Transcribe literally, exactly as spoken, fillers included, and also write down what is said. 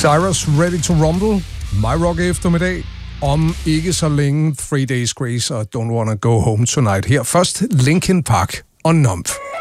Cyrus, Ready to Rumble. My Rock eftermiddag. Om ikke så længe, Three Days Grace og Don't Wanna Go Home Tonight. Her først Linkin Park og Numb.